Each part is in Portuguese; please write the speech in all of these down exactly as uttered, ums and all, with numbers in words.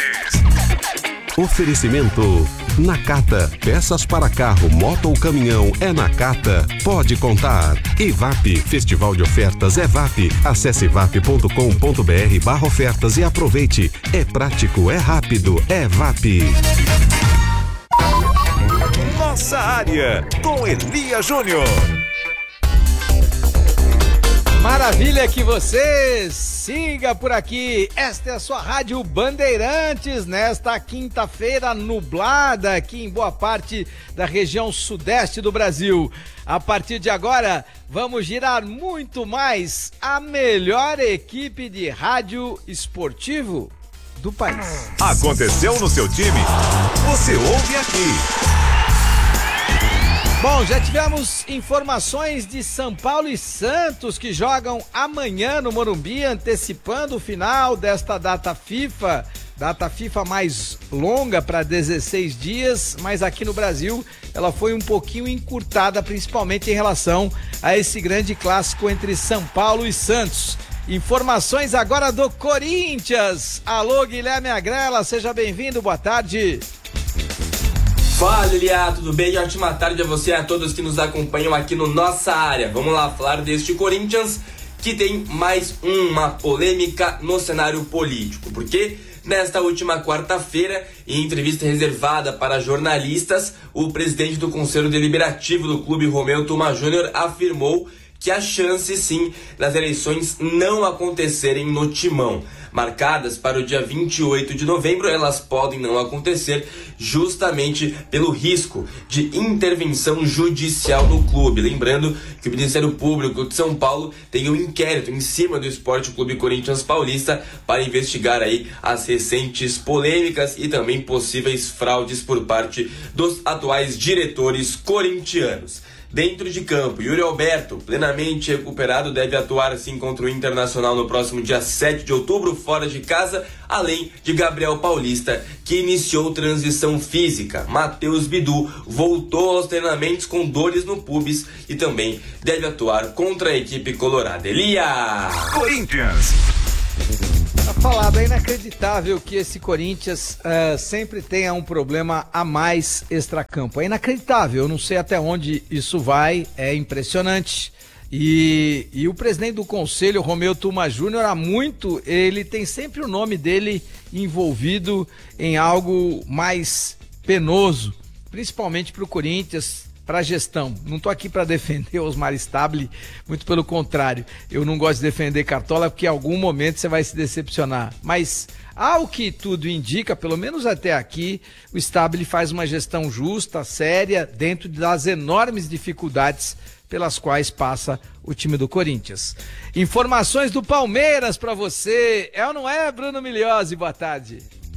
Oferecimento Nakata, peças para carro, moto ou caminhão é Nakata, pode contar. Evap, Festival de Ofertas Evap. Acesse evap ponto com ponto br barra ofertas e aproveite. É prático, é rápido, é Evap. Nossa área, com Elia Júnior. Maravilha que você siga por aqui. Esta é a sua Rádio Bandeirantes, nesta quinta-feira nublada aqui em boa parte da região sudeste do Brasil. A partir de agora, vamos girar muito mais a melhor equipe de rádio esportivo do país. Aconteceu no seu time? Você ouve aqui. Bom, já tivemos informações de São Paulo e Santos que jogam amanhã no Morumbi, antecipando o final desta data FIFA, data FIFA mais longa para dezesseis dias, mas aqui no Brasil ela foi um pouquinho encurtada, principalmente em relação a esse grande clássico entre São Paulo e Santos. Informações agora do Corinthians. Alô, Guilherme Agrela, seja bem-vindo, boa tarde. Fala, Elia, tudo bem? Ótima tarde a você e a todos que nos acompanham aqui no Nossa Área. Vamos lá falar deste Corinthians que tem mais uma polêmica no cenário político, porque nesta última quarta-feira, em entrevista reservada para jornalistas, o presidente do Conselho Deliberativo do clube, Romeu Tuma Júnior, afirmou que há chance sim das eleições não acontecerem no Timão. Marcadas para o dia vinte e oito de novembro, elas podem não acontecer justamente pelo risco de intervenção judicial no clube. Lembrando que o Ministério Público de São Paulo tem um inquérito em cima do Esporte Clube Corinthians Paulista para investigar aí as recentes polêmicas e também possíveis fraudes por parte dos atuais diretores corintianos. Dentro de campo, Yuri Alberto, plenamente recuperado, deve atuar sim contra o Internacional no próximo dia sete de outubro, fora de casa, além de Gabriel Paulista, que iniciou transição física. Matheus Bidu voltou aos treinamentos com dores no pubis e também deve atuar contra a equipe colorada. Elia! Corinthians! Tá falado, é inacreditável que esse Corinthians uh, sempre tenha um problema a mais extracampo. É inacreditável, eu não sei até onde isso vai, é impressionante. E, e o presidente do conselho, Romeu Tuma Júnior, há muito, ele tem sempre o nome dele envolvido em algo mais penoso, principalmente para o Corinthians, para a gestão. Não estou aqui para defender o Osmar Stabile, muito pelo contrário. Eu não gosto de defender Cartola porque em algum momento você vai se decepcionar. Mas, ao que tudo indica, pelo menos até aqui, o Stabile faz uma gestão justa, séria, dentro das enormes dificuldades pelas quais passa o time do Corinthians. Informações do Palmeiras para você. É ou não é, Bruno Migliozzi? Boa tarde.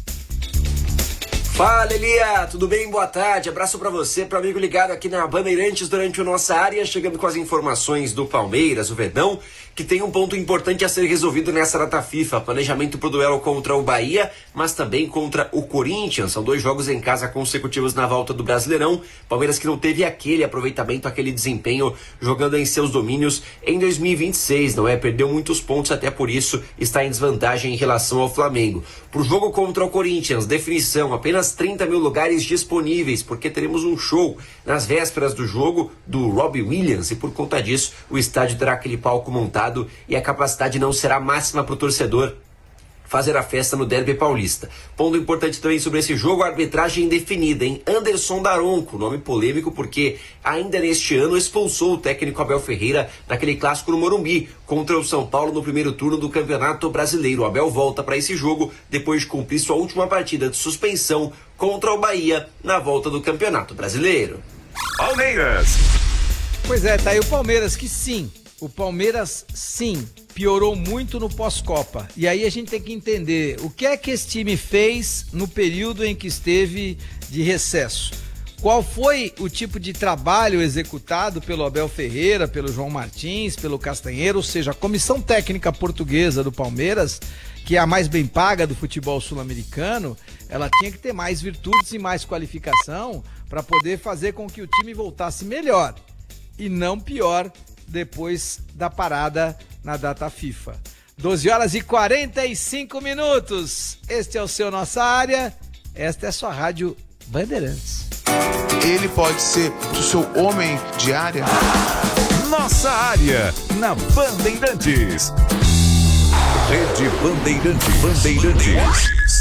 Fala, Elia, tudo bem? Boa tarde, abraço pra você, pro amigo ligado aqui na Bandeirantes durante o Nossa Área, chegando com as informações do Palmeiras, o Verdão, que tem um ponto importante a ser resolvido nessa data FIFA, planejamento pro duelo contra o Bahia, mas também contra o Corinthians, são dois jogos em casa consecutivos na volta do Brasileirão, Palmeiras que não teve aquele aproveitamento, aquele desempenho jogando em seus domínios em dois mil e vinte e seis, não é? Perdeu muitos pontos, até por isso está em desvantagem em relação ao Flamengo. Pro jogo contra o Corinthians, definição, apenas trinta mil lugares disponíveis, porque teremos um show nas vésperas do jogo do Robbie Williams e por conta disso o estádio terá aquele palco montado e a capacidade não será máxima para o torcedor fazer a festa no Derby Paulista. Ponto importante também sobre esse jogo, a arbitragem indefinida, hein? Anderson Daronco, nome polêmico porque ainda neste ano expulsou o técnico Abel Ferreira naquele clássico no Morumbi contra o São Paulo no primeiro turno do Campeonato Brasileiro. O Abel volta para esse jogo depois de cumprir sua última partida de suspensão contra o Bahia na volta do Campeonato Brasileiro. Palmeiras! Pois é, tá aí o Palmeiras que sim, o Palmeiras sim, piorou muito no pós-Copa. E aí a gente tem que entender o que é que esse time fez no período em que esteve de recesso. Qual foi o tipo de trabalho executado pelo Abel Ferreira, pelo João Martins, pelo Castanheiro, ou seja, a comissão técnica portuguesa do Palmeiras, que é a mais bem paga do futebol sul-americano, ela tinha que ter mais virtudes e mais qualificação para poder fazer com que o time voltasse melhor e não pior depois da parada na data FIFA. doze horas e quarenta e cinco minutos. Este é o seu Nossa Área. Esta é a sua rádio Bandeirantes. Ele pode ser o seu homem de área. Nossa Área, na Bandeirantes. Rede Bandeirantes. Bandeirantes.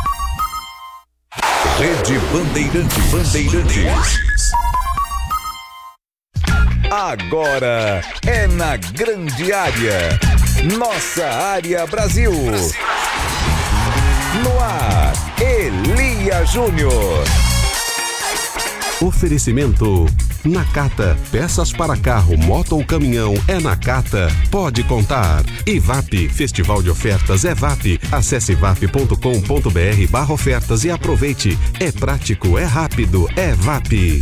Rede Bandeirantes. Bandeirantes. Agora é na Grande Área. Nossa Área Brasil. No ar, Elia Júnior. Oferecimento Nakata, peças para carro, moto ou caminhão é Nakata, pode contar. E V A P, Festival de Ofertas é V A P. Acesse vap ponto com ponto br barra ofertas e aproveite. É prático, é rápido, é V A P.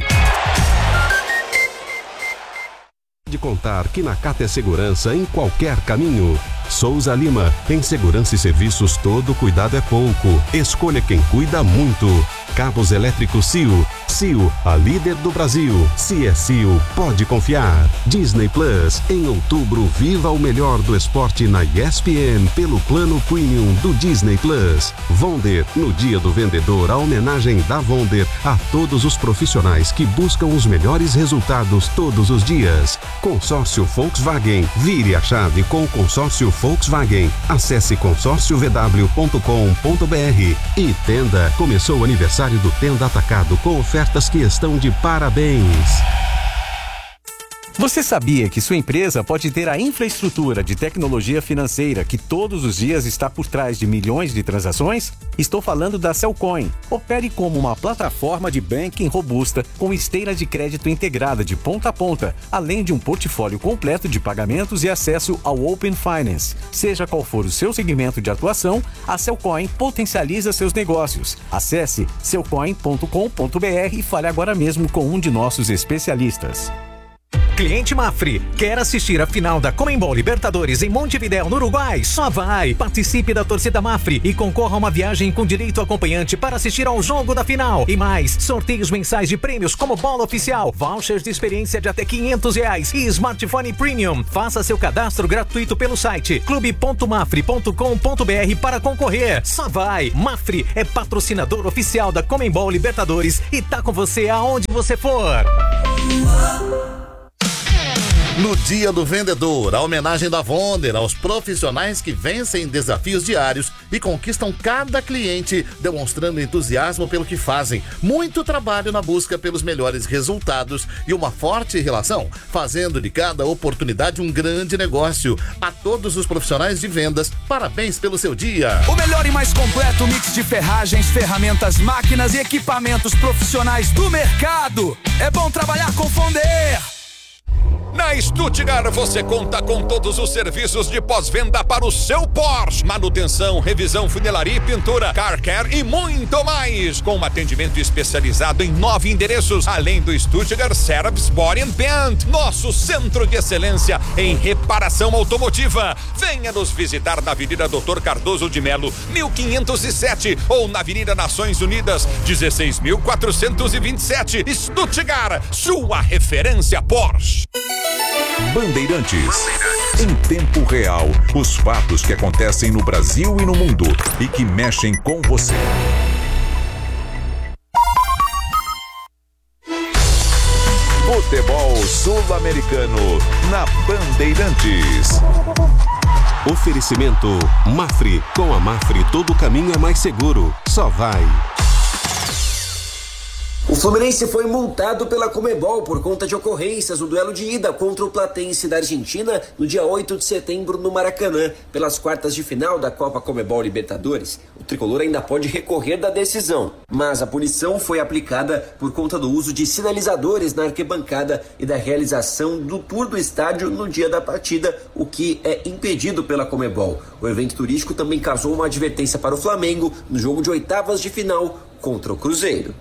De contar que Nakata é segurança em qualquer caminho. Souza Lima, em segurança e serviços todo cuidado é pouco. Escolha quem cuida muito. Cabos elétricos C I O. C I O, a líder do Brasil. Se é C I O, pode confiar. Disney Plus, em outubro, viva o melhor do esporte na E S P N pelo plano premium do Disney Plus. Vonder, no dia do vendedor, a homenagem da Vonder a todos os profissionais que buscam os melhores resultados todos os dias. Consórcio Volkswagen, vire a chave com o consórcio Volkswagen. Acesse consórcio v w ponto com ponto br. E Tenda, começou o aniversário do Tenda Atacado com ofertas que estão de parabéns. Você sabia que sua empresa pode ter a infraestrutura de tecnologia financeira que todos os dias está por trás de milhões de transações? Estou falando da Cellcoin. Opere como uma plataforma de banking robusta com esteira de crédito integrada de ponta a ponta, além de um portfólio completo de pagamentos e acesso ao Open Finance. Seja qual for o seu segmento de atuação, a Cellcoin potencializa seus negócios. Acesse cellcoin ponto com ponto br e fale agora mesmo com um de nossos especialistas. Cliente Mafre, quer assistir a final da Conmebol Libertadores em Montevidéu, no Uruguai? Só vai! Participe da torcida Mafre e concorra a uma viagem com direito acompanhante para assistir ao jogo da final. E mais, sorteios mensais de prêmios como bola oficial, vouchers de experiência de até quinhentos reais e smartphone premium. Faça seu cadastro gratuito pelo site clube ponto mafre ponto com ponto br para concorrer. Só vai! Mafre é patrocinador oficial da Conmebol Libertadores e tá com você aonde você for. No Dia do Vendedor, a homenagem da Vonder aos profissionais que vencem desafios diários e conquistam cada cliente, demonstrando entusiasmo pelo que fazem, muito trabalho na busca pelos melhores resultados e uma forte relação, fazendo de cada oportunidade um grande negócio. A todos os profissionais de vendas, parabéns pelo seu dia. O melhor e mais completo mix de ferragens, ferramentas, máquinas e equipamentos profissionais do mercado. É bom trabalhar com Vonder. Na Stuttgart você conta com todos os serviços de pós-venda para o seu Porsche. Manutenção, revisão, funilaria e pintura, car care e muito mais. Com um atendimento especializado em nove endereços, além do Stuttgart Service Body and Paint, nosso centro de excelência em reparação automotiva. Venha nos visitar na Avenida doutor Cardoso de Melo, mil quinhentos e sete, ou na Avenida Nações Unidas, dezesseis mil quatrocentos e vinte e sete. Stuttgart, sua referência Porsche. Bandeirantes. Em tempo real, os fatos que acontecem no Brasil e no mundo e que mexem com você. Futebol sul-americano na Bandeirantes. Oferecimento Mafre. Com a Mafre todo caminho é mais seguro. Só vai. O Fluminense foi multado pela Conmebol por conta de ocorrências no duelo de ida contra o Platense da Argentina no dia oito de setembro no Maracanã, pelas quartas de final da Copa Conmebol Libertadores. O tricolor ainda pode recorrer da decisão, mas a punição foi aplicada por conta do uso de sinalizadores na arquibancada e da realização do tour do estádio no dia da partida, o que é impedido pela Conmebol. O evento turístico também causou uma advertência para o Flamengo no jogo de oitavas de final contra o Cruzeiro.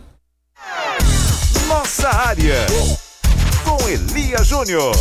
Nossa Área, com Elia Júnior.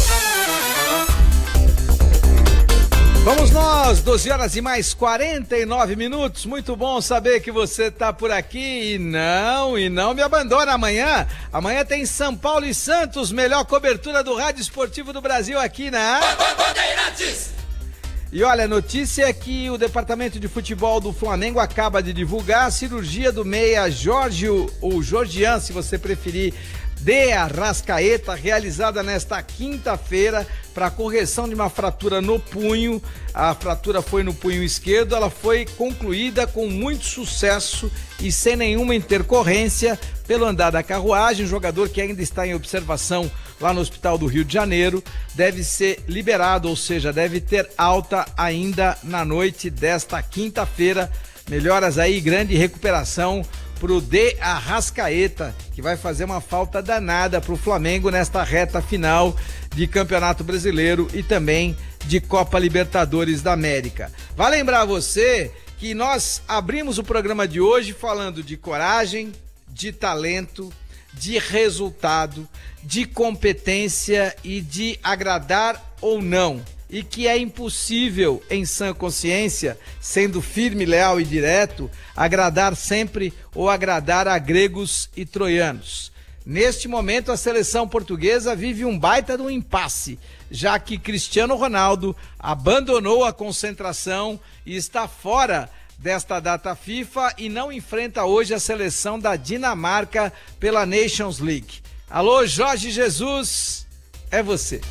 Vamos nós, doze horas e mais quarenta e nove minutos. Muito bom saber que você está por aqui e não, e não me abandona amanhã. Amanhã tem São Paulo e Santos, melhor cobertura do rádio esportivo do Brasil aqui na Bandeirantes. E olha, a notícia é que o departamento de futebol do Flamengo acaba de divulgar a cirurgia do meia Jorge, ou Jorgian, se você preferir, de Arrascaeta, realizada nesta quinta-feira para correção de uma fratura no punho. A fratura foi no punho esquerdo, ela foi concluída com muito sucesso e sem nenhuma intercorrência pelo andar da carruagem. O jogador, que ainda está em observação lá no Hospital do Rio de Janeiro, deve ser liberado, ou seja, deve ter alta ainda na noite desta quinta-feira. Melhoras aí, grande recuperação pro De Arrascaeta, que vai fazer uma falta danada pro Flamengo nesta reta final de Campeonato Brasileiro e também de Copa Libertadores da América. Vai lembrar você que nós abrimos o programa de hoje falando de coragem, de talento, de resultado, de competência e de agradar ou não. E que é impossível, em sã consciência, sendo firme, leal e direto, agradar sempre ou agradar a gregos e troianos. Neste momento, a seleção portuguesa vive um baita de um impasse, já que Cristiano Ronaldo abandonou a concentração e está fora desta data FIFA e não enfrenta hoje a seleção da Dinamarca pela Nations League. Alô, Jorge Jesus, é você.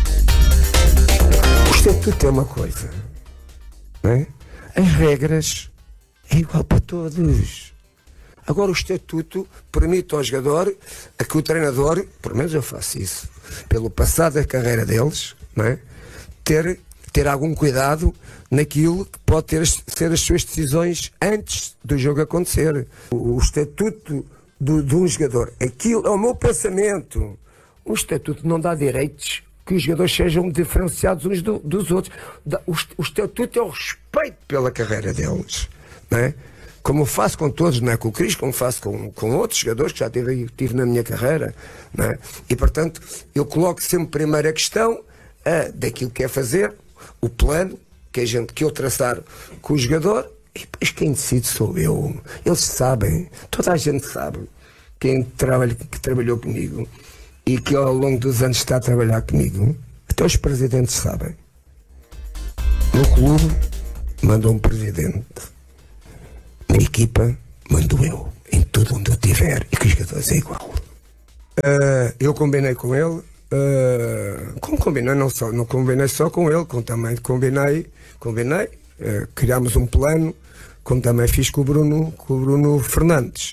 O estatuto é uma coisa, não é? As regras é igual para todos. Agora o estatuto permite ao jogador, a que o treinador, pelo menos eu faço isso, pelo passado da carreira deles, não é? ter, ter algum cuidado naquilo que pode ter, ser as suas decisões antes do jogo acontecer. O, o estatuto do, de um jogador, aquilo é o meu pensamento. O estatuto não dá direitos que os jogadores sejam diferenciados uns do, dos outros. O, o estatuto é o respeito pela carreira deles, não é? Como eu faço com todos, não é com o Cris, como faço com, com outros jogadores que já tive, tive na minha carreira, não é? E portanto eu coloco sempre primeiro a questão a, daquilo que é fazer, o plano que, a gente, que eu traçar com o jogador, e depois quem decide sou eu. Eles sabem, toda a gente sabe, quem trabalha, que trabalhou comigo e que ao longo dos anos está a trabalhar comigo, até os presidentes sabem. No clube mandou um presidente, na equipa mando eu, em tudo onde eu estiver, e que os jogadores é igual. Uh, eu combinei com ele, uh, como combinei, não, só, não combinei só com ele, como também combinei, combinei uh, criámos um plano, como também fiz com o Bruno, com o Bruno Fernandes.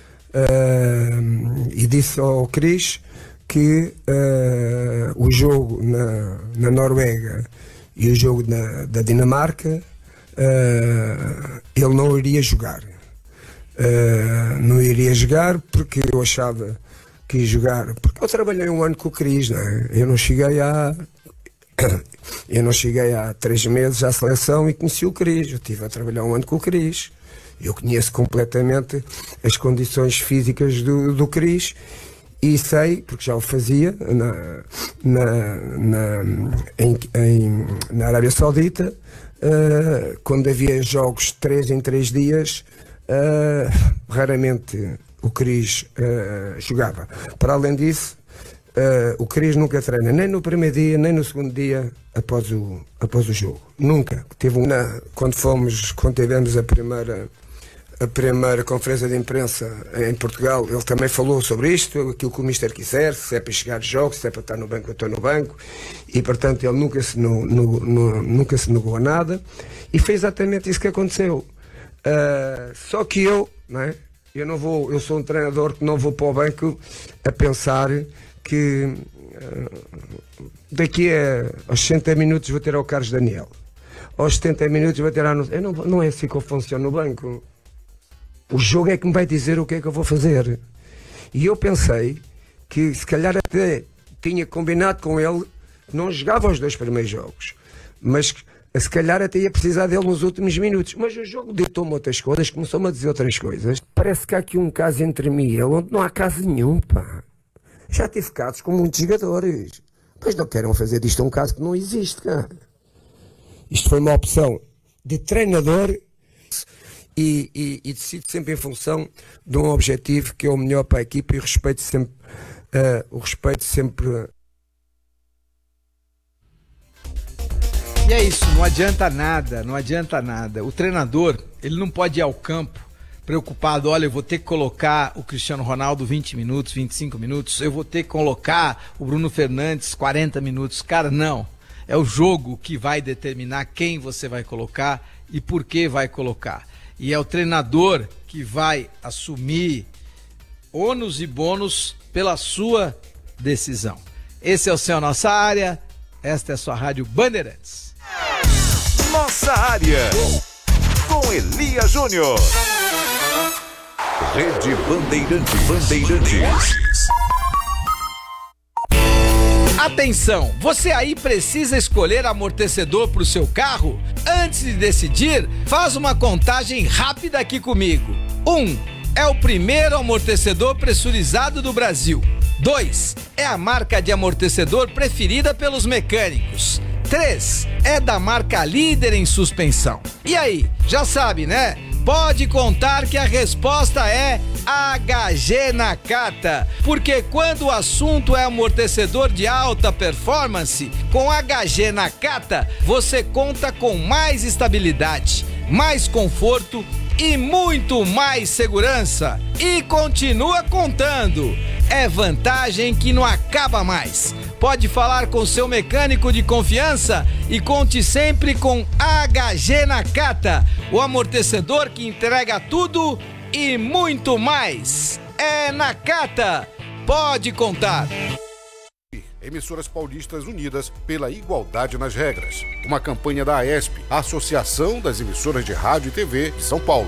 Uh, e disse ao Cris que uh, o jogo na, na Noruega e o jogo na, da Dinamarca uh, ele não iria jogar. Uh, não iria jogar porque eu achava que ia jogar, porque eu trabalhei um ano com o Cris, não é? Eu não cheguei a eu não cheguei há três meses à seleção e conheci o Cris. Eu estive a trabalhar um ano com o Cris. Eu conheço completamente as condições físicas do, do Cris e sei, porque já o fazia na, na, na, em, em, na Arábia Saudita, uh, quando havia jogos de três em três dias, uh, raramente o Cris uh, jogava. Para além disso, uh, o Cris nunca treina, nem no primeiro dia, nem no segundo dia após o, após o jogo. Nunca. Teve uma, quando fomos, quando tivemos a primeira a primeira conferência de imprensa em Portugal, ele também falou sobre isto, aquilo que o mister quiser, se é para chegar de jogos, se é para estar no banco, eu estou no banco, e portanto ele nunca se, no, no, no, nunca se negou a nada, e foi exatamente isso que aconteceu. Uh, só que eu, não é? eu não vou, eu sou um treinador que não vou para o banco a pensar que uh, daqui a, aos sessenta minutos vou ter ao Carlos Daniel, aos setenta minutos vou ter a... Eu não, não é assim que eu funciono no banco. O jogo é que me vai dizer o que é que eu vou fazer. E eu pensei que se calhar até tinha combinado com ele que não jogava os dois primeiros jogos, mas que se calhar até ia precisar dele nos últimos minutos. Mas o jogo ditou-me outras coisas, começou-me a dizer outras coisas. Parece que há aqui um caso entre mim e ele onde não há caso nenhum, pá. Já tive casos com muitos jogadores, mas não queiram fazer disto um caso que não existe, cara. Isto foi uma opção de treinador e, e, e decido sempre em função de um objetivo que é o melhor para a equipa e respeito sempre, uh, o respeito sempre E é isso, não adianta nada, não adianta nada. O treinador, ele não pode ir ao campo preocupado, olha, eu vou ter que colocar o Cristiano Ronaldo vinte minutos, vinte e cinco minutos, eu vou ter que colocar o Bruno Fernandes quarenta minutos. Cara, não. É o jogo que vai determinar quem você vai colocar e por que vai colocar. E é o treinador que vai assumir ônus e bônus pela sua decisão. Esse é o Céu Nossa Área, esta é a sua Rádio Bandeirantes. Nossa Área, com Elia Júnior. Rede Bandeirantes. Bandeirantes. Atenção, você aí precisa escolher amortecedor para o seu carro? Antes de decidir, faz uma contagem rápida aqui comigo. Um, é o primeiro amortecedor pressurizado do Brasil. Dois, é a marca de amortecedor preferida pelos mecânicos. Três, é da marca líder em suspensão. E aí, já sabe, né? Pode contar que a resposta é H G Nakata, porque quando o assunto é amortecedor de alta performance, com H G Nakata você conta com mais estabilidade, mais conforto e muito mais segurança. E continua contando. É vantagem que não acaba mais. Pode falar com seu mecânico de confiança e conte sempre com H G Nakata, o amortecedor que entrega tudo e muito mais. É Nakata. Pode contar. Emissoras Paulistas Unidas pela Igualdade nas Regras. Uma campanha da A E S P, Associação das Emissoras de Rádio e T V de São Paulo.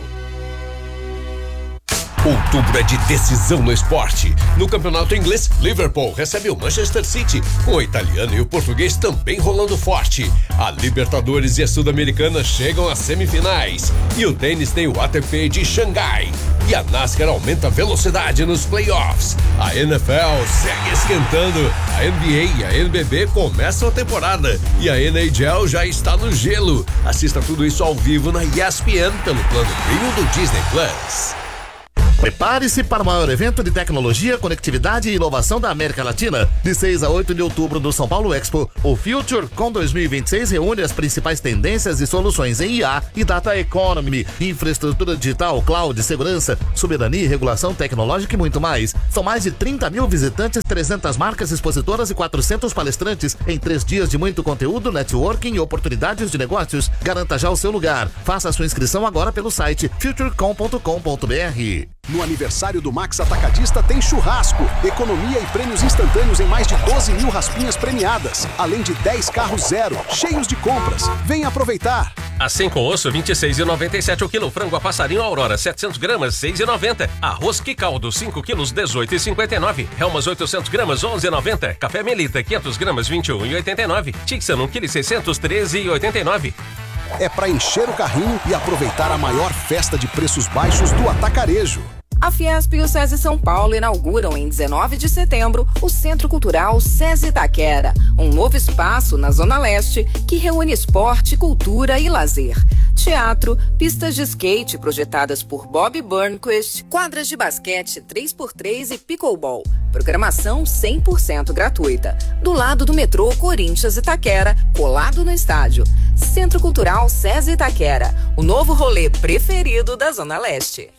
Outubro é de decisão no esporte. No campeonato inglês, Liverpool recebe o Manchester City, com o italiano e o português também rolando forte. A Libertadores e a Sul-Americana chegam às semifinais. E o tênis tem o A T P de Xangai. E a NASCAR aumenta a velocidade nos playoffs. A N F L segue esquentando. A N B A e a N B B começam a temporada. E a N H L já está no gelo. Assista tudo isso ao vivo na E S P N pelo plano Premium do Disney Plus. Prepare-se para o maior evento de tecnologia, conectividade e inovação da América Latina. De seis a oito de outubro no São Paulo Expo, o FutureCon dois mil e vinte e seis reúne as principais tendências e soluções em I A e Data Economy, infraestrutura digital, cloud, segurança, soberania, regulação tecnológica e muito mais. São mais de trinta mil visitantes, trezentas marcas expositoras e quatrocentos palestrantes em três dias de muito conteúdo, networking e oportunidades de negócios. Garanta já o seu lugar. Faça a sua inscrição agora pelo site futurecom ponto com ponto b r. No aniversário do Max Atacadista tem churrasco, economia e prêmios instantâneos em mais de doze mil raspinhas premiadas, além de dez carros zero, cheios de compras. Venha aproveitar! Assim com osso, vinte e seis reais e noventa e sete centavos o quilo. Frango a passarinho Aurora, setecentos gramas, seis reais e noventa centavos. Arroz que caldo, cinco quilos, dezoito reais e cinquenta e nove centavos. Helmas oitocentos gramas, onze reais e noventa centavos. Café Melita, quinhentos gramas, vinte e um reais e oitenta e nove centavos. Tixan, um quilo e seiscentos, treze reais e oitenta e nove centavos. É para encher o carrinho e aproveitar a maior festa de preços baixos do atacarejo. A Fiesp e o SESI São Paulo inauguram em dezenove de setembro o Centro Cultural SESI Itaquera, um novo espaço na Zona Leste que reúne esporte, cultura e lazer. Teatro, pistas de skate projetadas por Bob Burnquist, quadras de basquete três por três e pickleball. Programação cem por cento gratuita. Do lado do metrô Corinthians Itaquera, colado no estádio. Centro Cultural SESI Itaquera, o novo rolê preferido da Zona Leste.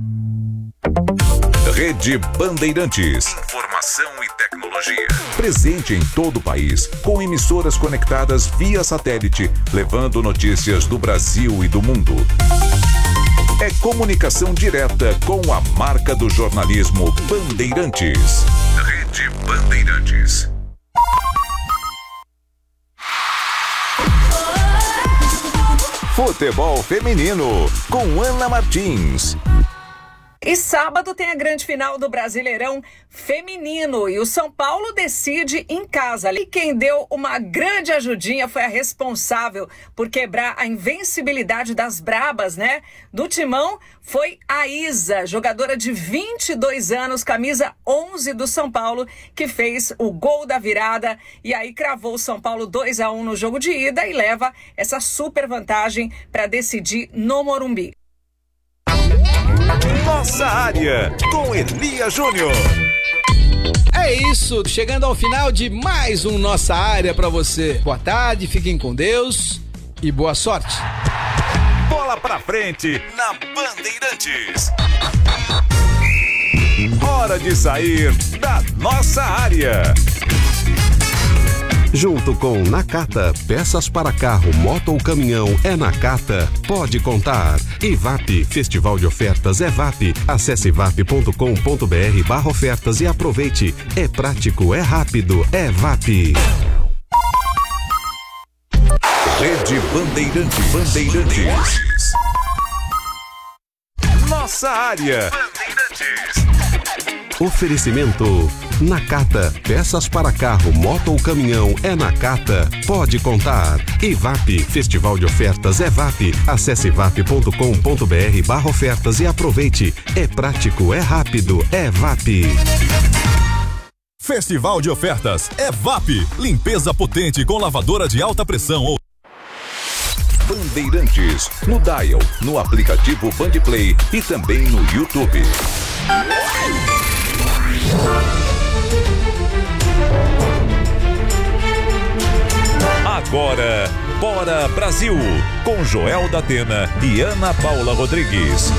Rede Bandeirantes. Informação e tecnologia. Presente em todo o país, com emissoras conectadas via satélite, levando notícias do Brasil e do mundo. É comunicação direta com a marca do jornalismo Bandeirantes. Rede Bandeirantes. Futebol feminino com Ana Martins. E sábado tem a grande final do Brasileirão Feminino e o São Paulo decide em casa. E quem deu uma grande ajudinha foi a responsável por quebrar a invencibilidade das brabas, né? Do Timão foi a Isa, jogadora de vinte e dois anos, camisa onze do São Paulo, que fez o gol da virada e aí cravou o São Paulo dois a um no jogo de ida e leva essa super vantagem para decidir no Morumbi. Nossa Área, com Elia Júnior. É É isso, chegando ao final de mais um Nossa Área pra você. Boa tarde, fiquem com Deus e boa sorte. Bola pra frente na Bandeirantes. Hora de sair da nossa área. Junto com Nakata, peças para carro, moto ou caminhão é Nakata, pode contar. E V A P, Festival de Ofertas é V A P. Acesse vap ponto com ponto br barra ofertas e aproveite. É prático, é rápido, é V A P. Rede Bandeirantes. Bandeirantes. Nossa área. Bandeirantes. Oferecimento Nakata, peças para carro, moto ou caminhão é Nakata, pode contar. E V A P, Festival de Ofertas é V A P. Acesse vap ponto com ponto br barra ofertas e aproveite. É prático, é rápido, é V A P. Festival de Ofertas é V A P. Limpeza potente com lavadora de alta pressão ou Bandeirantes, no Dial, no aplicativo Bandplay e também no YouTube. Agora, Bora Brasil, com Joel da Atena e Ana Paula Rodrigues.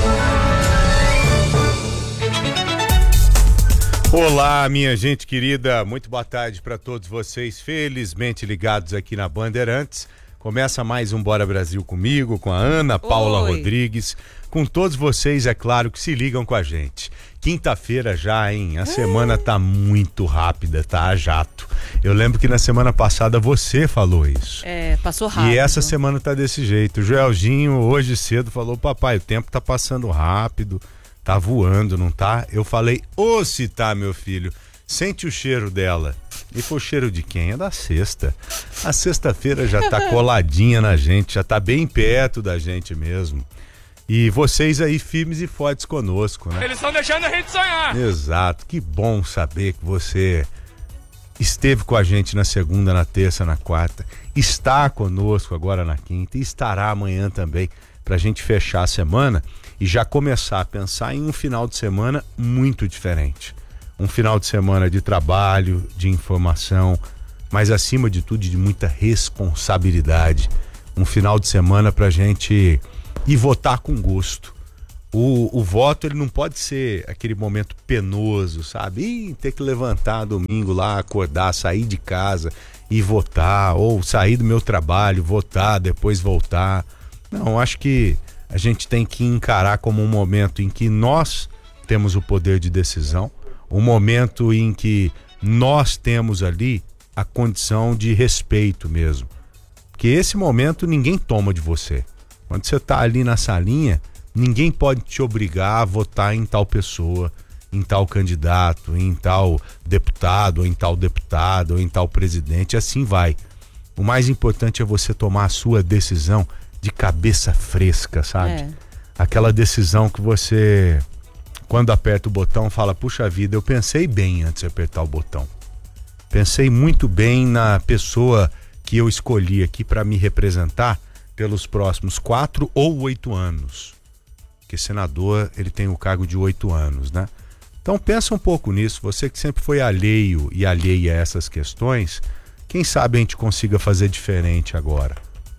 Olá, minha gente querida, muito boa tarde para todos vocês, felizmente ligados aqui na Bandeirantes. Começa mais um Bora Brasil comigo, com a Ana Paula Oi. Rodrigues, com todos vocês, é claro, que se ligam com a gente. Quinta-feira já, hein? A é. semana tá muito rápida, tá a jato. Eu lembro que na semana passada você falou isso. É, passou rápido. E essa semana tá desse jeito. O Joelzinho hoje cedo falou, papai, o tempo tá passando rápido, tá voando, não tá? Eu falei, ô, se tá, meu filho, sente o cheiro dela. E foi o cheiro de quem? É da sexta. A sexta-feira já tá coladinha na gente, já tá bem perto da gente mesmo. E vocês aí firmes e fortes conosco, né? Eles estão deixando a gente sonhar. Exato, que bom saber que você esteve com a gente na segunda, na terça, na quarta, está conosco agora na quinta e estará amanhã também, pra gente fechar a semana e já começar a pensar em um final de semana muito diferente. Um final de semana de trabalho, de informação, mas acima de tudo de muita responsabilidade. Um final de semana pra gente ir votar com gosto. O, o voto, ele não pode ser aquele momento penoso, sabe? Ih, ter que levantar domingo lá, acordar, sair de casa e votar, ou sair do meu trabalho, votar, depois voltar. Não, acho que a gente tem que encarar como um momento em que nós temos o poder de decisão, um momento em que nós temos ali a condição de respeito mesmo. Porque esse momento ninguém toma de você. Quando você está ali na salinha, ninguém pode te obrigar a votar em tal pessoa, em tal candidato, em tal deputado, ou em tal deputada, ou em tal presidente, assim vai. O mais importante é você tomar a sua decisão de cabeça fresca, sabe? É. Aquela decisão que você, quando aperta o botão, fala, puxa vida, eu pensei bem antes de apertar o botão. Pensei muito bem na pessoa que eu escolhi aqui para me representar pelos próximos quatro ou oito anos. Porque senador, ele tem o cargo de oito anos, né? Então pensa um pouco nisso, você que sempre foi alheio e alheia a essas questões, quem sabe a gente consiga fazer diferente agora.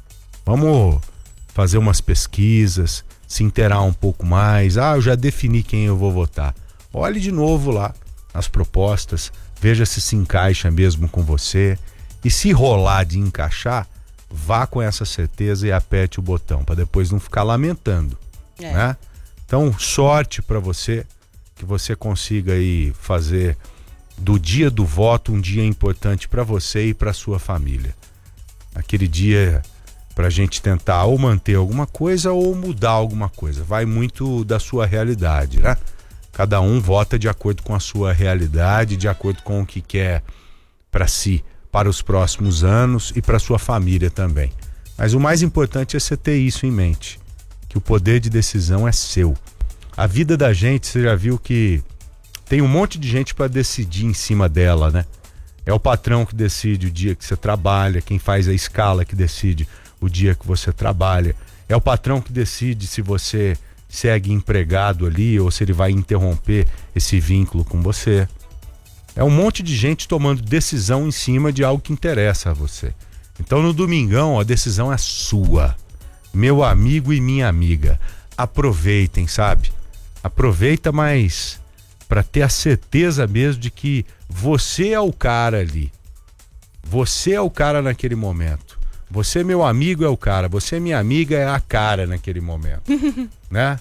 Vamos fazer umas pesquisas, se inteirar um pouco mais. Ah, eu já defini quem eu vou votar. Olhe de novo lá as propostas, veja se se encaixa mesmo com você. E se rolar de encaixar, vá com essa certeza e aperte o botão, para depois não ficar lamentando. É. Né? Então, sorte para você, que você consiga aí fazer do dia do voto um dia importante para você e para sua família. Aquele dia para a gente tentar ou manter alguma coisa ou mudar alguma coisa. Vai muito da sua realidade, né? Cada um vota de acordo com a sua realidade, de acordo com o que quer para si, para os próximos anos e para sua família também. Mas o mais importante é você ter isso em mente, que o poder de decisão é seu. A vida da gente, você já viu que tem um monte de gente para decidir em cima dela, né? É o patrão que decide o dia que você trabalha, quem faz a escala que decide o dia que você trabalha. É o patrão que decide se você segue empregado ali ou se ele vai interromper esse vínculo com você. É um monte de gente tomando decisão em cima de algo que interessa a você. Então no domingão a decisão é sua. Meu amigo e minha amiga, aproveitem, sabe? Aproveita, mas para ter a certeza mesmo de que você é o cara ali. Você é o cara naquele momento. Você, meu amigo, é o cara. Você, minha amiga, é a cara naquele momento. Né?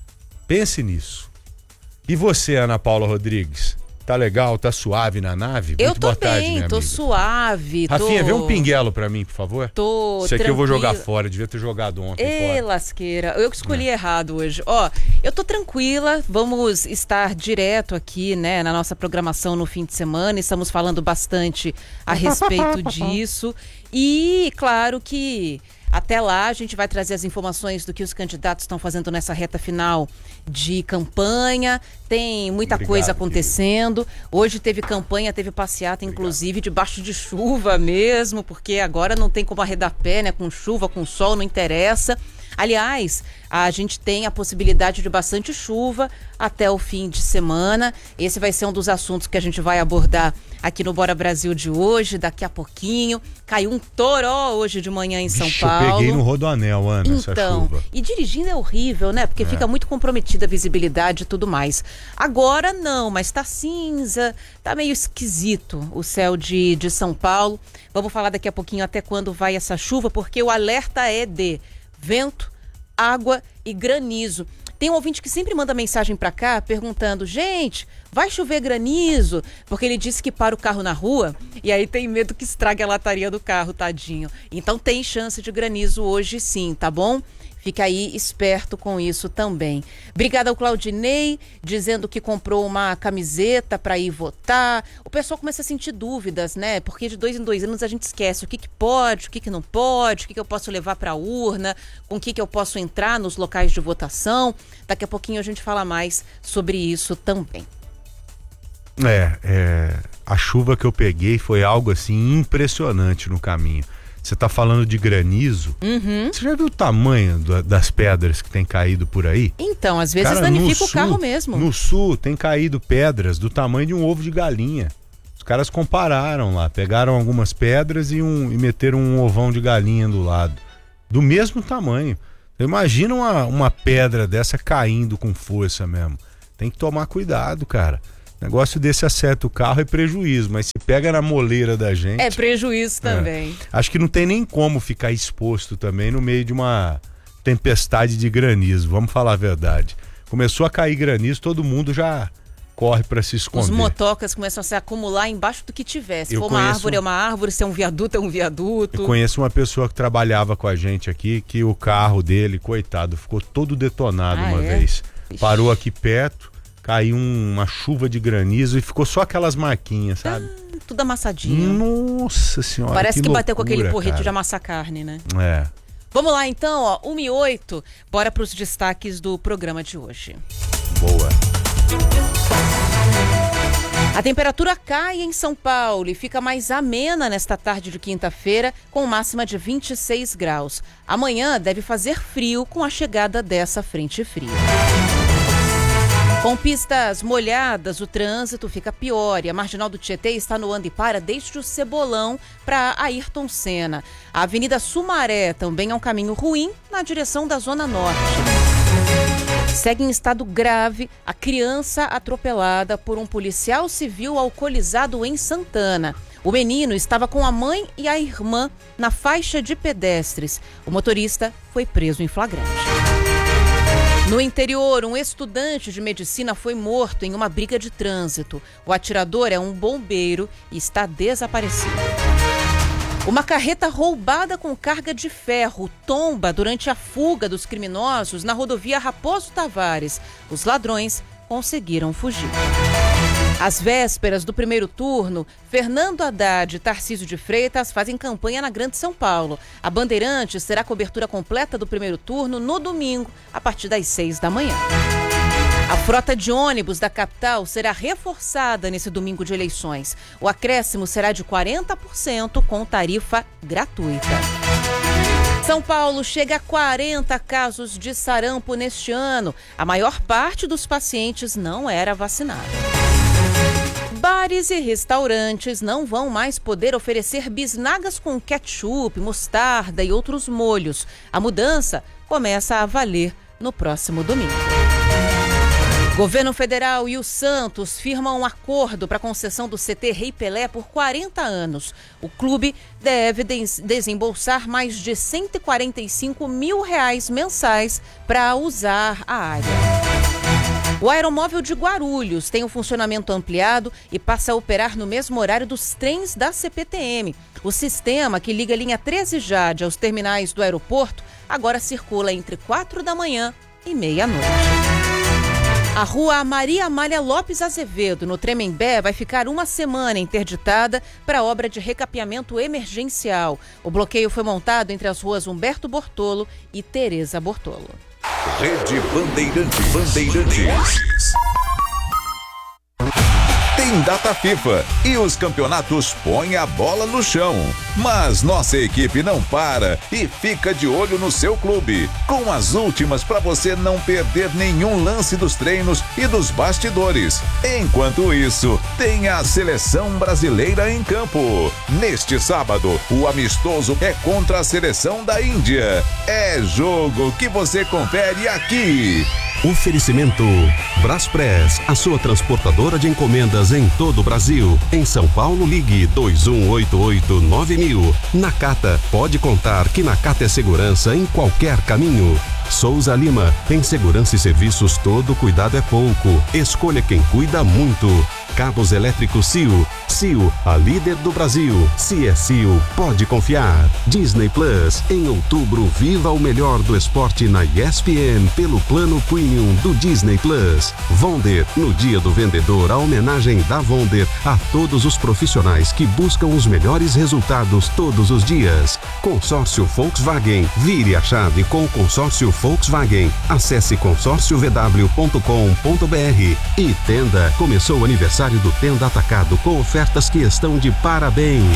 Pense nisso. E você, Ana Paula Rodrigues? Tá legal? Tá suave na nave? Eu Muito tô boa tarde, bem, minha tô amiga. suave. Rafinha, tô... vê um pinguelo pra mim, por favor. Tô Isso aqui eu vou tranquila. jogar fora, devia ter jogado ontem Ê, fora. lasqueira. Eu que escolhi é. errado hoje. Ó, eu tô tranquila, vamos estar direto aqui, né, na nossa programação no fim de semana. Estamos falando bastante a respeito disso. E, claro que até lá a gente vai trazer as informações do que os candidatos estão fazendo nessa reta final de campanha. Tem muita Obrigado, coisa acontecendo. Querido. Hoje teve campanha, teve passeata, Obrigado. inclusive debaixo de chuva mesmo, porque agora não tem como arredar pé, né? Com chuva, com sol, não interessa. Aliás, a gente tem a possibilidade de bastante chuva até o fim de semana. Esse vai ser um dos assuntos que a gente vai abordar aqui no Bora Brasil de hoje, daqui a pouquinho. Caiu um toró hoje de manhã em São Vixe, Paulo. Eu peguei no Rodoanel, Ana, então, essa chuva. E dirigindo é horrível, né? Porque é. fica muito comprometida a visibilidade e tudo mais. Agora não, mas tá cinza, tá meio esquisito o céu de, de São Paulo. Vamos falar daqui a pouquinho até quando vai essa chuva, porque o alerta é de vento, água e granizo. Tem um ouvinte que sempre manda mensagem pra cá perguntando, gente, vai chover granizo? Porque ele disse que para o carro na rua e aí tem medo que estrague a lataria do carro, tadinho. Então tem chance de granizo hoje sim, tá bom? Fica aí esperto com isso também. Obrigada ao Claudinei, dizendo que comprou uma camiseta para ir votar. O pessoal começa a sentir dúvidas, né? Porque de dois em dois anos a gente esquece o que, que pode, o que, que não pode, o que, que eu posso levar para a urna, com o que, que eu posso entrar nos locais de votação. Daqui a pouquinho a gente fala mais sobre isso também. É, é, a chuva que eu peguei foi algo assim impressionante no caminho. Você tá falando de granizo. Uhum. Você já viu o tamanho do, das pedras que tem caído por aí? Então, às vezes Cara, danifica o sul, carro mesmo. No sul tem caído pedras do tamanho de um ovo de galinha. Os caras compararam lá, pegaram algumas pedras e, um, e meteram um ovão de galinha do lado. Do mesmo tamanho. Imagina uma, uma pedra dessa caindo com força mesmo. Tem que tomar cuidado, cara. Negócio desse acerta o carro é prejuízo, mas se pega na moleira da gente... É prejuízo também. É. Acho que não tem nem como ficar exposto também no meio de uma tempestade de granizo, vamos falar a verdade. Começou a cair granizo, todo mundo já corre para se esconder. Os motocas começam a se acumular embaixo do que tiver. Se Eu for uma conheço... árvore, é uma árvore, se é um viaduto, é um viaduto. Eu conheço uma pessoa que trabalhava com a gente aqui, que o carro dele, coitado, ficou todo detonado ah, uma é? vez. Ixi. Parou aqui perto, caiu uma chuva de granizo e ficou só aquelas marquinhas, sabe? Ah, tudo amassadinho. Nossa senhora, Parece que, que bateu loucura, com aquele porrete cara. de amassar carne, né? É. Vamos lá então, ó, uma e oito. Bora para os destaques do programa de hoje. Boa. A temperatura cai em São Paulo e fica mais amena nesta tarde de quinta-feira, com máxima de vinte e seis graus. Amanhã deve fazer frio com a chegada dessa frente fria. Com pistas molhadas, o trânsito fica pior e a Marginal do Tietê está no anda e para desde o Cebolão para Ayrton Senna. A Avenida Sumaré também é um caminho ruim na direção da Zona Norte. Segue em estado grave a criança atropelada por um policial civil alcoolizado em Santana. O menino estava com a mãe e a irmã na faixa de pedestres. O motorista foi preso em flagrante. No interior, um estudante de medicina foi morto em uma briga de trânsito. O atirador é um bombeiro e está desaparecido. Uma carreta roubada com carga de ferro tomba durante a fuga dos criminosos na rodovia Raposo Tavares. Os ladrões conseguiram fugir. Às vésperas do primeiro turno, Fernando Haddad e Tarcísio de Freitas fazem campanha na Grande São Paulo. A Bandeirantes terá cobertura completa do primeiro turno no domingo, a partir das seis da manhã. A frota de ônibus da capital será reforçada nesse domingo de eleições. O acréscimo será de quarenta por cento com tarifa gratuita. São Paulo chega a quarenta casos de sarampo neste ano. A maior parte dos pacientes não era vacinada. Bares e restaurantes não vão mais poder oferecer bisnagas com ketchup, mostarda e outros molhos. A mudança começa a valer no próximo domingo. Governo Federal e o Santos firmam um acordo para a concessão do C T Rei Pelé por quarenta anos. O clube deve des- desembolsar mais de cento e quarenta e cinco mil reais mensais para usar a área. O aeromóvel de Guarulhos tem o funcionamento ampliado e passa a operar no mesmo horário dos trens da C P T M. O sistema, que liga a linha treze Jade aos terminais do aeroporto, agora circula entre quatro da manhã e meia-noite. A rua Maria Amália Lopes Azevedo, no Tremembé, vai ficar uma semana interditada para obra de recapeamento emergencial. O bloqueio foi montado entre as ruas Humberto Bortolo e Tereza Bortolo. Rede Bandeirantes. Bandeirantes. Tem data FIFA e os campeonatos põem a bola no chão. Mas nossa equipe não para e fica de olho no seu clube, com as últimas para você não perder nenhum lance dos treinos e dos bastidores. Enquanto isso, tem a seleção brasileira em campo. Neste sábado, o amistoso é contra a seleção da Índia. É jogo que você confere aqui. Oferecimento Braspress, a sua transportadora de encomendas em todo o Brasil. Em São Paulo, ligue dois um oito oito nove mil. Nakata, pode contar que Nakata é segurança em qualquer caminho. Souza Lima, em segurança e serviços todo cuidado é pouco. Escolha quem cuida muito. Cabos elétricos C I O. C I O, a líder do Brasil. Se é C I O, pode confiar. Disney Plus, em outubro, viva o melhor do esporte na E S P N pelo plano premium do Disney Plus. Vonder, no dia do vendedor, a homenagem da Vonder a todos os profissionais que buscam os melhores resultados todos os dias. Consórcio Volkswagen, vire a chave com o consórcio Volkswagen. Acesse consórcio v w ponto com ponto b r. E Tenda, começou o aniversário do Tenda Atacado com ofertas que estão de parabéns.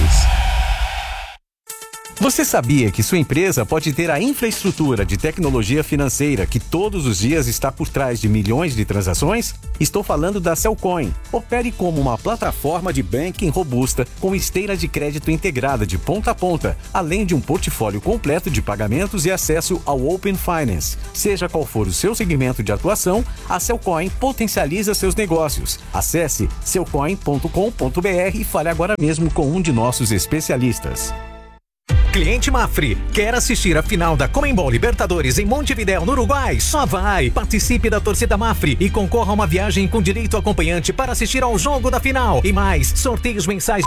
Você sabia que sua empresa pode ter a infraestrutura de tecnologia financeira que todos os dias está por trás de milhões de transações? Estou falando da Cellcoin. Opere como uma plataforma de banking robusta com esteira de crédito integrada de ponta a ponta, além de um portfólio completo de pagamentos e acesso ao Open Finance. Seja qual for o seu segmento de atuação, a Cellcoin potencializa seus negócios. Acesse cellcoin ponto com ponto b r e fale agora mesmo com um de nossos especialistas. Cliente Mafre, quer assistir a final da Conmebol Libertadores em Montevidéu, no Uruguai? Só vai! Participe da torcida Mafre e concorra a uma viagem com direito acompanhante para assistir ao jogo da final. E mais, sorteios mensais.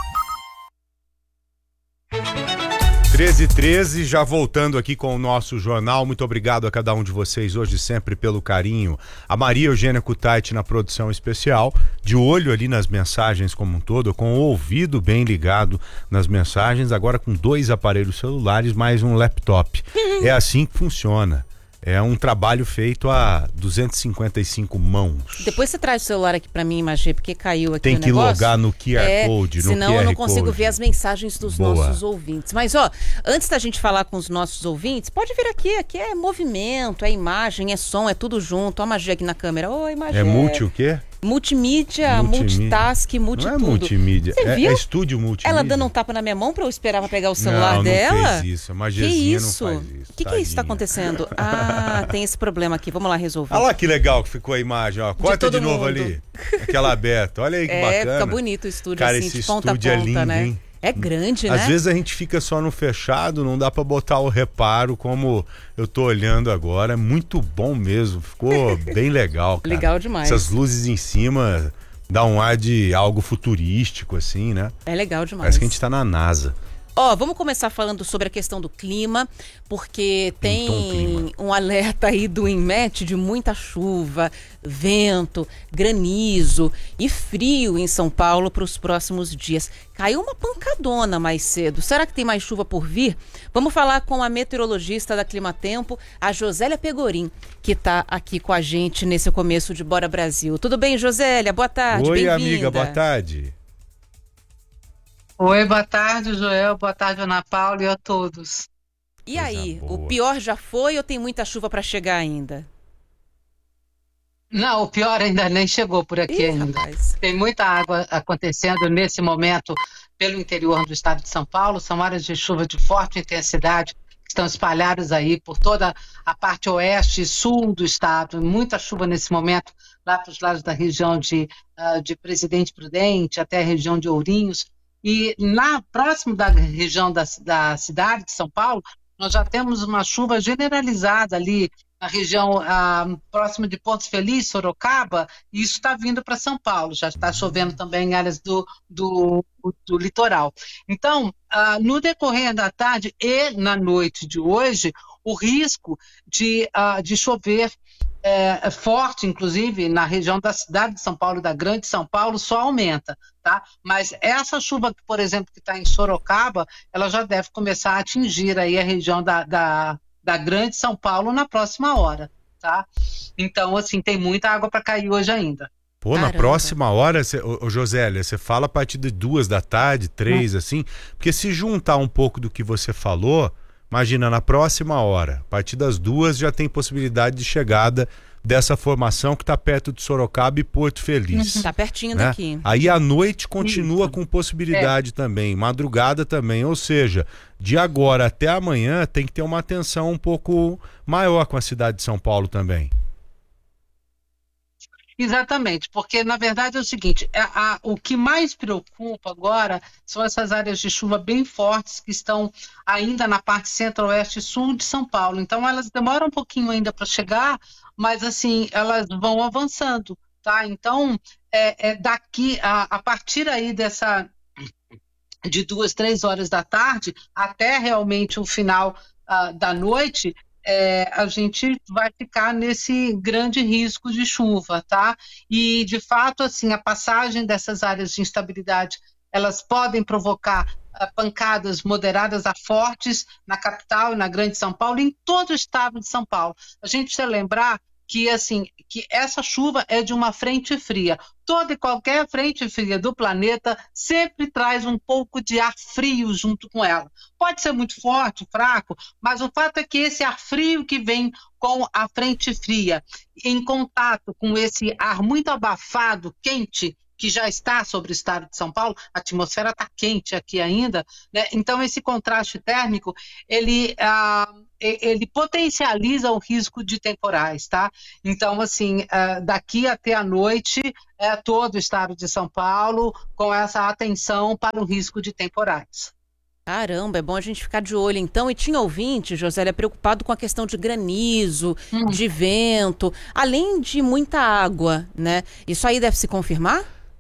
treze e treze, já voltando aqui com o nosso jornal. Muito obrigado a cada um de vocês hoje, sempre pelo carinho. A Maria Eugênia Kutaiti na produção especial, de olho ali nas mensagens como um todo, com o ouvido bem ligado nas mensagens, agora com dois aparelhos celulares mais um laptop. É assim que funciona. É um trabalho feito a duzentas e cinquenta e cinco mãos. Depois você traz o celular aqui pra mim, Magê, porque caiu aqui Tem o que negócio. logar no Q R é, Code, no senão Q R eu não consigo Code. ver as mensagens dos Boa. nossos ouvintes. Mas, ó, antes da gente falar com os nossos ouvintes, pode vir aqui. Aqui é movimento, é imagem, é som, é tudo junto. Ó a Magê aqui na câmera. Oi, Magê. É multi o quê? Multimídia, Multimídia. multitask, multi Não é tudo. multimídia, Você é, viu? é estúdio multimídia. Ela dando um tapa na minha mão pra eu esperar pra pegar o celular não, dela? Não, fez isso. A Magézinha que isso? não faz isso. O que, que é isso que tá acontecendo? Ah, tem esse problema aqui. Vamos lá resolver. Olha lá que legal que ficou a imagem, ó. Corta de, de novo mundo. Ali. Aquela aberta. Olha aí que é, bacana. Fica bonito o estúdio. Cara, assim, esse de ponta estúdio a ponta, é lindo, né? hein? É grande, Às né? vezes a gente fica só no fechado, não dá pra botar o reparo como eu tô olhando agora. É muito bom mesmo. Ficou bem legal, cara. Legal demais. Essas luzes em cima dá um ar de algo futurístico, assim, né? É legal demais. Parece que a gente tá na NASA. Ó, oh, vamos começar falando sobre a questão do clima, porque tem um, um alerta aí do INMET de muita chuva, vento, granizo e frio em São Paulo para os próximos dias. Caiu uma pancadona mais cedo. Será que tem mais chuva por vir? Vamos falar com a meteorologista da Climatempo, a Josélia Pegorim, que está aqui com a gente nesse começo de Bora Brasil. Tudo bem, Josélia? Boa tarde, Oi, bem-vinda. amiga, boa tarde. Oi, boa tarde, Joel. Boa tarde, Ana Paula e a todos. E aí, o pior já foi ou tem muita chuva para chegar ainda? Não, o pior ainda nem chegou por aqui Ih, ainda. rapaz. Tem muita água acontecendo nesse momento pelo interior do estado de São Paulo. São áreas de chuva de forte intensidade que estão espalhadas aí por toda a parte oeste e sul do estado. Muita chuva nesse momento lá para os lados da região de, uh, de Presidente Prudente até a região de Ourinhos. E lá próximo da região da, da cidade de São Paulo, nós já temos uma chuva generalizada ali na região ah, próxima de Pontos Felizes, Sorocaba, e isso está vindo para São Paulo, já está chovendo também em áreas do, do, do litoral. Então, ah, no decorrer da tarde e na noite de hoje, o risco de, ah, de chover é, forte, inclusive, na região da cidade de São Paulo, da Grande São Paulo, só aumenta, tá? Mas essa chuva, por exemplo, que está em Sorocaba, ela já deve começar a atingir aí a região da, da, da Grande São Paulo na próxima hora, tá? Então, assim, tem muita água para cair hoje ainda. Pô, Caramba. Na próxima hora, cê, ô, ô Josélia, você fala a partir de duas da tarde, três, hum. assim, porque se juntar um pouco do que você falou, imagina, na próxima hora, a partir das duas já tem possibilidade de chegada dessa formação que está perto de Sorocaba e Porto Feliz. Está pertinho né? daqui. Aí a noite continua com possibilidade é. também, madrugada também, ou seja, de agora até amanhã tem que ter uma atenção um pouco maior com a cidade de São Paulo também. Exatamente, porque na verdade é o seguinte, a, a, o que mais preocupa agora são essas áreas de chuva bem fortes que estão ainda na parte centro-oeste e sul de São Paulo. Então elas demoram um pouquinho ainda para chegar, mas assim, elas vão avançando, tá? Então, é, é daqui, a, a partir aí dessa, de duas, três horas da tarde, até realmente o final uh, da noite, É, a gente vai ficar nesse grande risco de chuva, tá? E, de fato, assim, a passagem dessas áreas de instabilidade, elas podem provocar uh, pancadas moderadas a fortes na capital e na Grande São Paulo, em todo o estado de São Paulo. A gente precisa lembrar que, assim, que essa chuva é de uma frente fria. Toda e qualquer frente fria do planeta sempre traz um pouco de ar frio junto com ela. Pode ser muito forte, fraco, mas o fato é que esse ar frio que vem com a frente fria, em contato com esse ar muito abafado, quente, que já está sobre o estado de São Paulo, a atmosfera está quente aqui ainda, né? Então esse contraste térmico, ele, ah, ele potencializa o risco de temporais, tá? Então, assim, ah, daqui até a noite, é todo o estado de São Paulo com essa atenção para o risco de temporais. Caramba, é bom a gente ficar de olho então. E tinha ouvinte, Josélia, preocupado com a questão de granizo, hum. de vento, além de muita água, né? Isso aí deve se confirmar?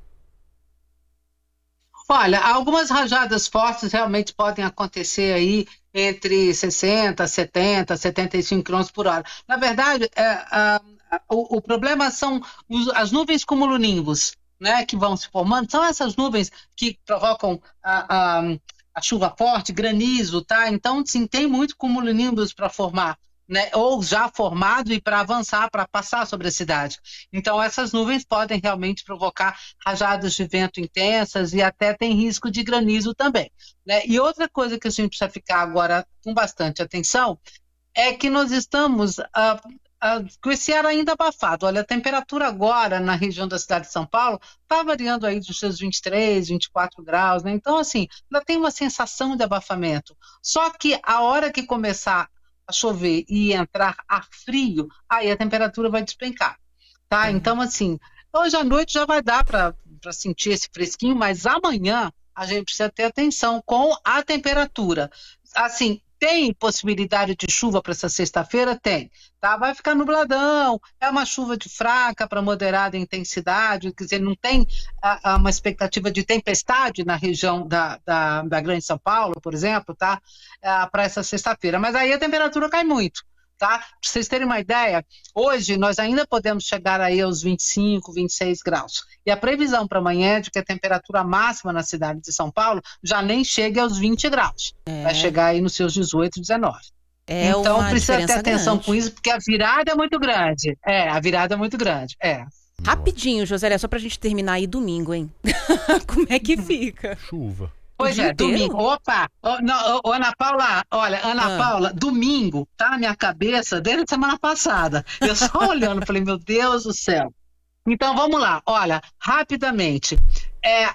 Olha, algumas rajadas fortes realmente podem acontecer aí entre sessenta, setenta, setenta e cinco quilômetros por hora. Na verdade, é, a, a, o, o problema são os, as nuvens cumulonimbus, né, que vão se formando. São essas nuvens que provocam a, a, a chuva forte, granizo, tá? Então, sim, tem muito cumulonimbus para formar, né? Ou já formado e para avançar, para passar sobre a cidade. Então, essas nuvens podem realmente provocar rajadas de vento intensas e até tem risco de granizo também, né? E outra coisa que a gente precisa ficar agora com bastante atenção é que nós estamos ah, ah, com esse ar ainda abafado. Olha, a temperatura agora na região da cidade de São Paulo está variando aí dos seus vinte e três, vinte e quatro graus, né? Então, assim, ainda tem uma sensação de abafamento. Só que a hora que começar a chover e entrar ar frio, aí a temperatura vai despencar, tá? Uhum. Então, assim, hoje à noite já vai dar para sentir esse fresquinho, mas amanhã a gente precisa ter atenção com a temperatura. Assim, tem possibilidade de chuva para essa sexta-feira? Tem, tá? Vai ficar nubladão, é uma chuva de fraca para moderada intensidade, quer dizer, não tem a, a, uma expectativa de tempestade na região da, da, da Grande São Paulo, por exemplo, tá? Para essa sexta-feira, mas aí a temperatura cai muito, tá? Para vocês terem uma ideia, hoje nós ainda podemos chegar aí aos vinte e cinco, vinte e seis graus. E a previsão para amanhã é de que a temperatura máxima na cidade de São Paulo já nem chegue aos vinte graus. É. Vai chegar aí nos seus dezoito, dezenove. É, então precisa ter atenção grande com isso, porque a virada é muito grande. É, a virada é muito grande. É. Rapidinho, Josélia, só pra gente terminar aí domingo, hein? Como é que fica? Chuva. Pois é, domingo. Opa! Ô, não, ô, Ana Paula, olha, Ana Ah. Paula, domingo tá na minha cabeça desde a semana passada. Eu só olhando, falei, meu Deus do céu. Então vamos lá, olha, rapidamente. É,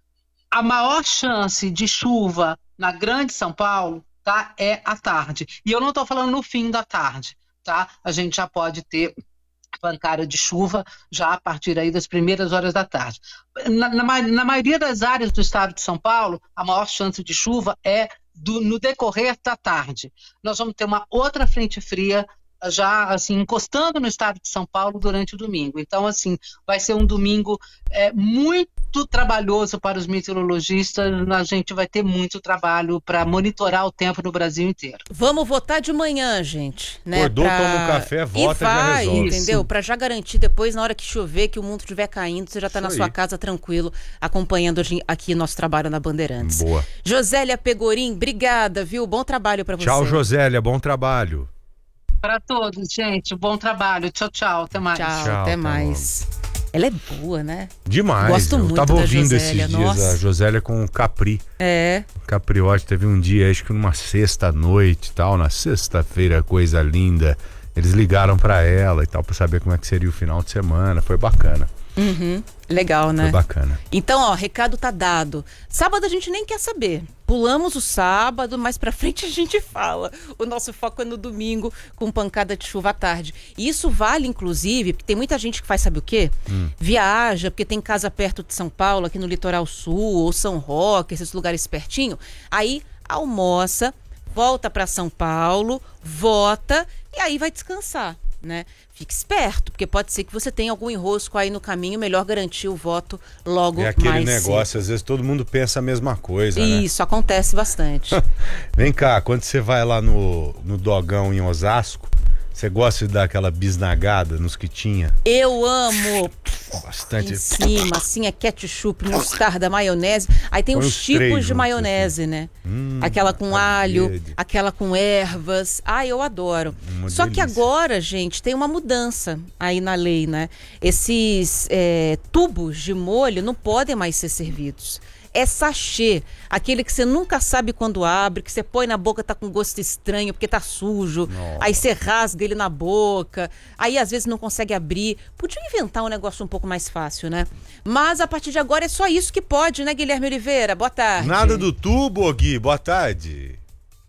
a maior chance de chuva na Grande São Paulo, tá, é à tarde. E eu não estou falando no fim da tarde, tá? A gente já pode ter pancada de chuva já a partir aí das primeiras horas da tarde. Na, na, ma- na maioria das áreas do estado de São Paulo, a maior chance de chuva é do- no decorrer da tarde. Nós vamos ter uma outra frente fria já assim encostando no estado de São Paulo durante o domingo. Então, assim, vai ser um domingo é, muito trabalhoso para os meteorologistas. A gente vai ter muito trabalho para monitorar o tempo no Brasil inteiro. Vamos votar de manhã, gente, né? Acordou, toma um café, vota, e vai, já resolve. entendeu? Pra já garantir depois, na hora que chover, que o mundo estiver caindo, você já tá Isso na sua aí. casa tranquilo, acompanhando hoje aqui nosso trabalho na Bandeirantes. Boa. Josélia Pegorim, obrigada, viu? Bom trabalho pra você. Tchau, Josélia. Bom trabalho. Para todos, gente, bom trabalho. Tchau, tchau. Até mais. Tchau, Tchau, até tá mais. Ela é boa, né? Demais. Gosto Eu muito tava da ouvindo Josélia, esses dias nossa. a Josélia com o Capri. É. Capriote teve um dia, acho que numa sexta-noite e tal, na sexta-feira, coisa linda. Eles ligaram pra ela e tal, pra saber como é que seria o final de semana. Foi bacana. Uhum. Legal, né? Foi bacana. Então, ó, recado tá dado. Sábado a gente nem quer saber. Pulamos o sábado, mais pra frente a gente fala. O nosso foco é no domingo, com pancada de chuva à tarde. E isso vale, inclusive, porque tem muita gente que faz, sabe o quê? Hum. Viaja, porque tem casa perto de São Paulo, aqui no Litoral Sul, ou São Roque, esses lugares pertinho. Aí, almoça, volta pra São Paulo, vota, e aí vai descansar, né? Fique esperto, porque pode ser que você tenha algum enrosco aí no caminho, melhor garantir o voto logo É aquele mais negócio, cedo. às vezes todo mundo pensa a mesma coisa, né? Isso, acontece bastante. Vem cá, quando você vai lá no, no Dogão em Osasco, você gosta de dar aquela bisnagada nos que tinha? Eu amo Bastante. em cima, assim, é ketchup, mostarda, maionese. Aí tem Põe os os tipos três de juntos, maionese, né? Hum, aquela com alho, verde. aquela com ervas. Ah, eu adoro. Uma Só que delícia. agora, gente, tem uma mudança aí na lei, né? Esses é, tubos de molho não podem mais ser servidos. É sachê, aquele que você nunca sabe quando abre, que você põe na boca, tá com gosto estranho porque tá sujo. Nossa. Aí você rasga ele na boca, aí às vezes não consegue abrir. Podia inventar um negócio um pouco mais fácil, né? Mas a partir de agora é só isso que pode, né, Guilherme Oliveira? Boa tarde. Nada do tubo, Gui. Boa tarde.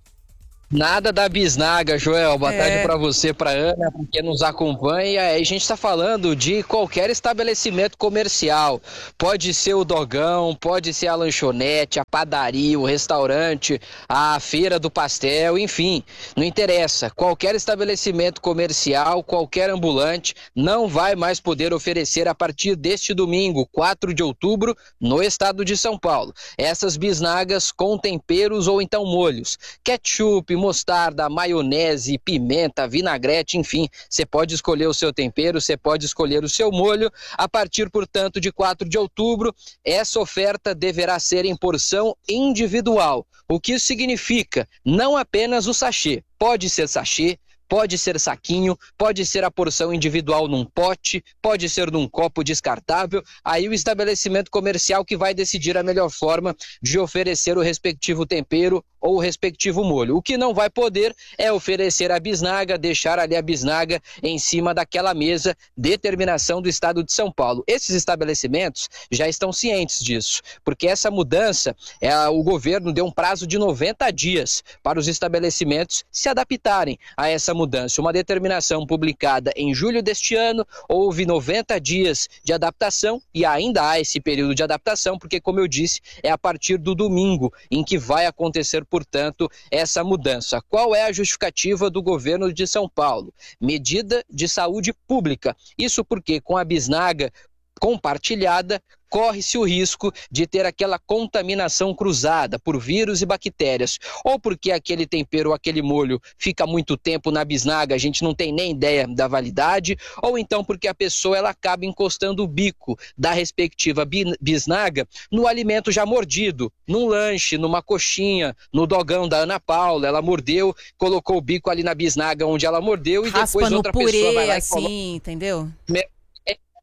Nada da bisnaga, Joel. Boa É. tarde pra você, pra Ana, pra quem nos acompanha. A gente tá falando de qualquer estabelecimento comercial. Pode ser o dogão, pode ser a lanchonete, a padaria, o restaurante, a feira do pastel, enfim, não interessa. Qualquer estabelecimento comercial, qualquer ambulante não vai mais poder oferecer a partir deste domingo, quatro de outubro, no estado de São Paulo. Essas bisnagas com temperos ou então molhos. Ketchup, mostarda, maionese, pimenta, vinagrete, enfim, você pode escolher o seu tempero, você pode escolher o seu molho. A partir, portanto, de quatro de outubro, essa oferta deverá ser em porção individual. O que isso significa? Não apenas o sachê, pode ser sachê, pode ser saquinho, pode ser a porção individual num pote, pode ser num copo descartável. Aí o estabelecimento comercial que vai decidir a melhor forma de oferecer o respectivo tempero ou o respectivo molho. O que não vai poder é oferecer a bisnaga, deixar ali a bisnaga em cima daquela mesa, determinação do estado de São Paulo. Esses estabelecimentos já estão cientes disso, porque essa mudança, é, o governo deu um prazo de noventa dias para os estabelecimentos se adaptarem a essa mudança. Uma determinação publicada em julho deste ano, houve noventa dias de adaptação e ainda há esse período de adaptação, porque, como eu disse, é a partir do domingo em que vai acontecer, portanto, essa mudança. Qual é a justificativa do governo de São Paulo? Medida de saúde pública. Isso porque, com a bisnaga compartilhada, corre-se o risco de ter aquela contaminação cruzada por vírus e bactérias, ou porque aquele tempero ou aquele molho fica muito tempo na bisnaga, a gente não tem nem ideia da validade, ou então porque a pessoa ela acaba encostando o bico da respectiva bi- bisnaga no alimento já mordido, num lanche, numa coxinha, no dogão da Ana Paula, ela mordeu, colocou o bico ali na bisnaga onde ela mordeu e Raspa depois no outra purê, pessoa vai lá e assim, coloca... entendeu?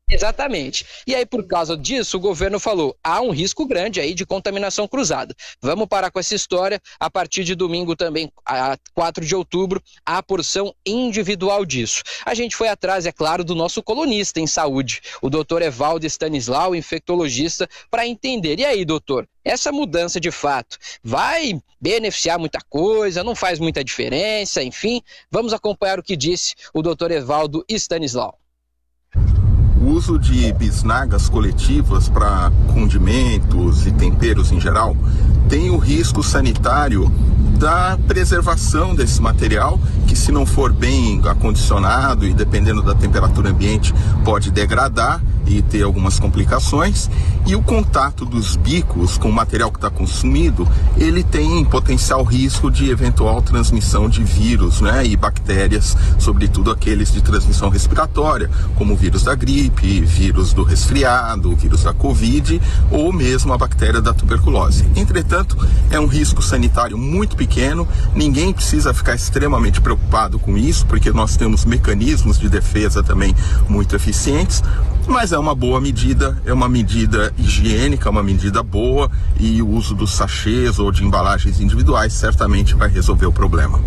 Exatamente. E aí, por causa disso, o governo falou, há um risco grande aí de contaminação cruzada. Vamos parar com essa história. A partir de domingo também, a quatro de outubro, há a porção individual disso. A gente foi atrás, é claro, do nosso colunista em saúde, o doutor Evaldo Stanislau, infectologista, para entender. E aí, doutor, essa mudança de fato vai beneficiar muita coisa, não faz muita diferença, enfim. Vamos acompanhar o que disse o doutor Evaldo Stanislau. O uso de bisnagas coletivas para condimentos e temperos em geral tem o risco sanitário da preservação desse material, que se não for bem acondicionado e dependendo da temperatura ambiente pode degradar e ter algumas complicações, e o contato dos bicos com o material que está consumido, ele tem potencial risco de eventual transmissão de vírus, né, e bactérias, sobretudo aqueles de transmissão respiratória, como o vírus da gripe, vírus do resfriado, o vírus da Covid ou mesmo a bactéria da tuberculose. Entretanto, é um risco sanitário muito pequeno, ninguém precisa ficar extremamente preocupado com isso, porque nós temos mecanismos de defesa também muito eficientes, mas é uma boa medida, é uma medida higiênica, uma medida boa, e o uso dos sachês ou de embalagens individuais certamente vai resolver o problema.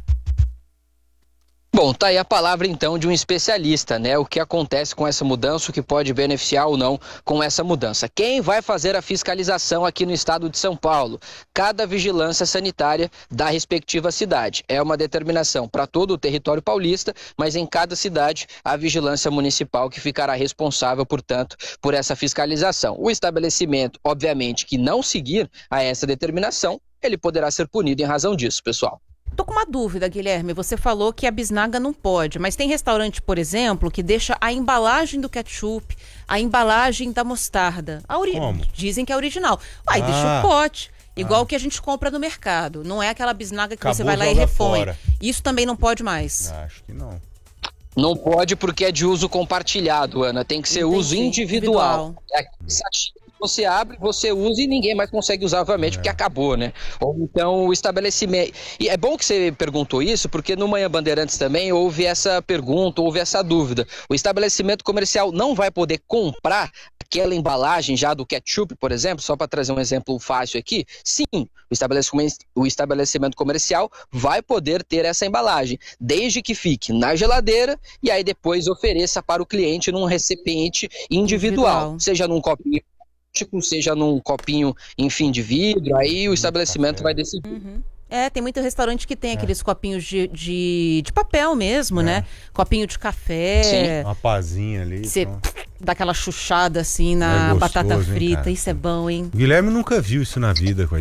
Bom, tá aí a palavra então de um especialista, né? O que acontece com essa mudança, o que pode beneficiar ou não com essa mudança. Quem vai fazer a fiscalização aqui no estado de São Paulo? Cada vigilância sanitária da respectiva cidade. É uma determinação para todo o território paulista, mas em cada cidade a vigilância municipal que ficará responsável, portanto, por essa fiscalização. O estabelecimento, obviamente, que não seguir a essa determinação, ele poderá ser punido em razão disso, pessoal. Tô com uma dúvida, Guilherme. Você falou que a bisnaga não pode, mas tem restaurante, por exemplo, que deixa a embalagem do ketchup, a embalagem da mostarda. A ori... Dizem que é original. Uai, ah, deixa o pote. Igual o ah. que a gente compra no mercado. Não é aquela bisnaga que Acabou, você vai lá e repõe. Fora. Isso também não pode mais. Acho que não. Não pode porque é de uso compartilhado, Ana. Tem que ser Entendi. uso individual. individual. É aquele sachê. Você abre, você usa e ninguém mais consegue usar, obviamente, é. porque acabou, né? Ou então o estabelecimento... E é bom que você perguntou isso, porque no Manhã Bandeirantes também houve essa pergunta, houve essa dúvida. O estabelecimento comercial não vai poder comprar aquela embalagem já do ketchup, por exemplo, só para trazer um exemplo fácil aqui? Sim, o estabelecimento, o estabelecimento comercial vai poder ter essa embalagem, desde que fique na geladeira e aí depois ofereça para o cliente num recipiente individual, individual. seja num copinho, seja num copinho, enfim, de vidro, aí o estabelecimento vai decidir. Uhum. É, tem muito restaurante que tem é. aqueles copinhos de, de, de papel mesmo, é. né? Copinho de café. Sim. Uma pazinha ali. Você dá aquela chuchada assim na é gostoso, batata frita, hein, isso é bom, hein? O Guilherme nunca viu isso na vida, coitado.